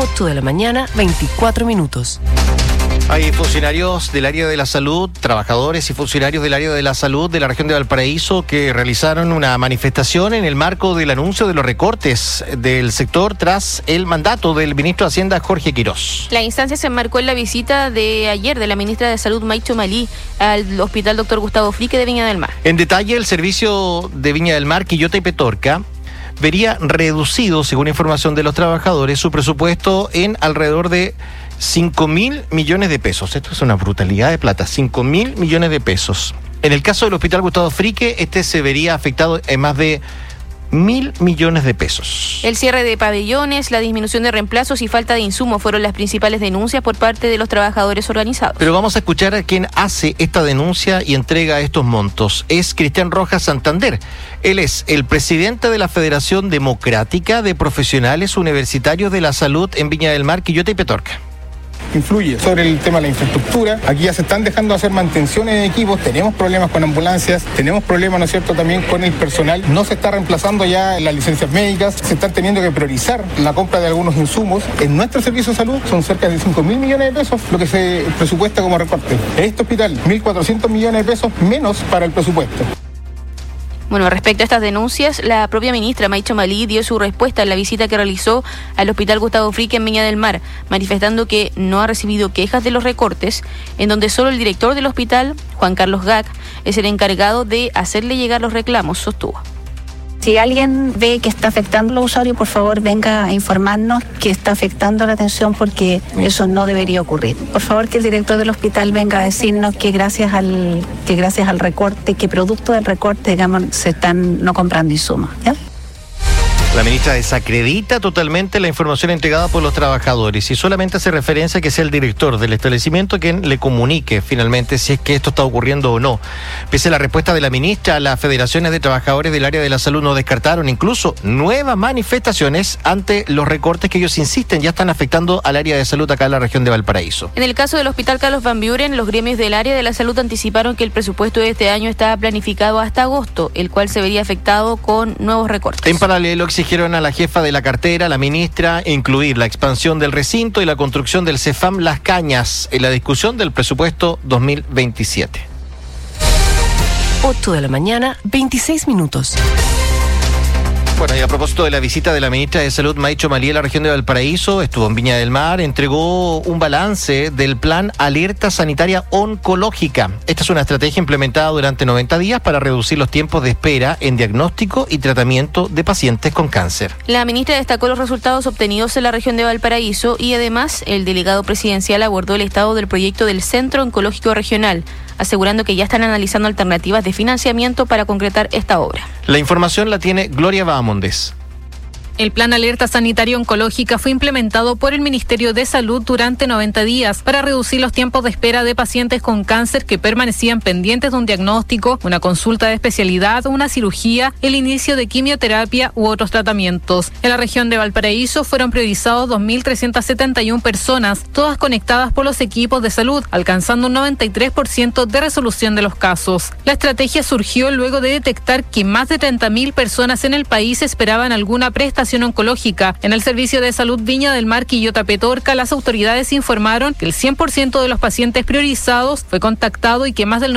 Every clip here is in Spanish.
8 de la mañana, 24 minutos. Hay funcionarios del área de la salud, trabajadores y funcionarios del área de la salud de la región de Valparaíso que realizaron una manifestación en el marco del anuncio de los recortes del sector tras el mandato del ministro de Hacienda, Jorge Quirós. La instancia se enmarcó en la visita de ayer de la ministra de Salud, Maicho Malí, al Hospital Dr. Gustavo Frique de Viña del Mar. En detalle, el servicio de Viña del Mar, Quillota y Petorca vería reducido, según información de los trabajadores, su presupuesto en alrededor de 5.000 millones de pesos. Esto es una brutalidad de plata, 5.000 millones de pesos. En el caso del Hospital Gustavo Frique, este se vería afectado en más de 1.000 millones de pesos. El cierre de pabellones, la disminución de reemplazos y falta de insumos fueron las principales denuncias por parte de los trabajadores organizados. Pero vamos a escuchar a quien hace esta denuncia y entrega estos montos. Es Cristian Rojas Santander. Él es el presidente de la Federación Democrática de Profesionales Universitarios de la Salud en Viña del Mar, Quillota y Petorca. Influye sobre el tema de la infraestructura. Aquí ya se están dejando hacer mantenciones de equipos, tenemos problemas con ambulancias, tenemos problemas, ¿no es cierto?, también con el personal. No se está reemplazando ya las licencias médicas, se están teniendo que priorizar la compra de algunos insumos. En nuestro servicio de salud son cerca de 5.000 millones de pesos lo que se presupuesta como recorte. En este hospital, 1.400 millones de pesos menos para el presupuesto. Bueno, respecto a estas denuncias, la propia ministra Maicho Malí dio su respuesta en la visita que realizó al Hospital Gustavo Frique en Viña del Mar, manifestando que no ha recibido quejas de los recortes, en donde solo el director del hospital, Juan Carlos Gac, es el encargado de hacerle llegar los reclamos, sostuvo. Si alguien ve que está afectando a los usuarios, por favor venga a informarnos que está afectando la atención, porque eso no debería ocurrir. Por favor, que el director del hospital venga a decirnos que gracias al recorte, que producto del recorte, digamos, se están no comprando insumos, ¿ya? La ministra desacredita totalmente la información entregada por los trabajadores y solamente hace referencia a que sea el director del establecimiento quien le comunique finalmente si es que esto está ocurriendo o no. Pese a la respuesta de la ministra, las federaciones de trabajadores del área de la salud no descartaron incluso nuevas manifestaciones ante los recortes que ellos insisten ya están afectando al área de salud acá en la región de Valparaíso. En el caso del Hospital Carlos Van Buren, los gremios del área de la salud anticiparon que el presupuesto de este año estaba planificado hasta agosto, el cual se vería afectado con nuevos recortes. En paralelo, exigieron a la jefa de la cartera, la ministra, incluir la expansión del recinto y la construcción del CEFAM Las Cañas en la discusión del presupuesto 2027. 8 de la mañana, 26 minutos. Bueno, y a propósito de la visita de la ministra de Salud, Maicho Malí, a la región de Valparaíso, estuvo en Viña del Mar, entregó un balance del plan Alerta Sanitaria Oncológica. Esta es una estrategia implementada durante 90 días para reducir los tiempos de espera en diagnóstico y tratamiento de pacientes con cáncer. La ministra destacó los resultados obtenidos en la región de Valparaíso y además el delegado presidencial abordó el estado del proyecto del Centro Oncológico Regional, asegurando que ya están analizando alternativas de financiamiento para concretar esta obra. La información la tiene Gloria Bahamondes. El plan Alerta Sanitaria Oncológica fue implementado por el Ministerio de Salud durante 90 días para reducir los tiempos de espera de pacientes con cáncer que permanecían pendientes de un diagnóstico, una consulta de especialidad, una cirugía, el inicio de quimioterapia u otros tratamientos. En la región de Valparaíso fueron priorizados 2.371 personas, todas conectadas por los equipos de salud, alcanzando un 93% de resolución de los casos. La estrategia surgió luego de detectar que más de 30.000 personas en el país esperaban alguna prestación oncológica. En el Servicio de Salud Viña del Mar, Quillota Petorca, las autoridades informaron que el 100% de los pacientes priorizados fue contactado y que más del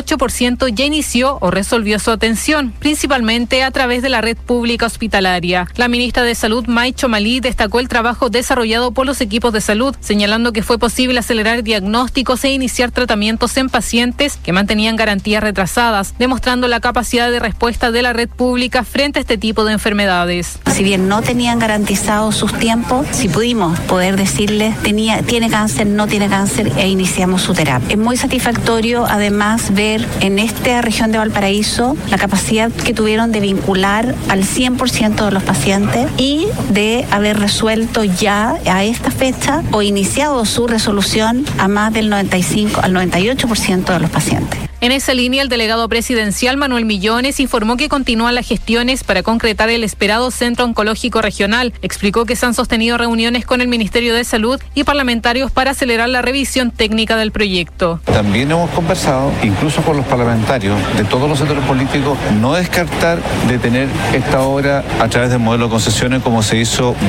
98% ya inició o resolvió su atención, principalmente a través de la red pública hospitalaria. La ministra de Salud, Maicho Malí, destacó el trabajo desarrollado por los equipos de salud, señalando que fue posible acelerar diagnósticos e iniciar tratamientos en pacientes que mantenían garantías retrasadas, demostrando la capacidad de respuesta de la red pública frente a este tipo de enfermedades. Si bien no tenían garantizados sus tiempos, si pudimos poder decirles tiene cáncer, no tiene cáncer, e iniciamos su terapia. Es muy satisfactorio además ver en esta región de Valparaíso la capacidad que tuvieron de vincular al 100% de los pacientes y de haber resuelto ya a esta fecha o iniciado su resolución a más del 95 al 98% de los pacientes. En esa línea, el delegado presidencial Manuel Millones informó que continúan las gestiones para concretar el esperado Centro Oncológico Regional. Explicó que se han sostenido reuniones con el Ministerio de Salud y parlamentarios para acelerar la revisión técnica del proyecto. También hemos conversado, incluso con los parlamentarios de todos los sectores políticos, no descartar de tener esta obra a través del modelo de concesiones como se hizo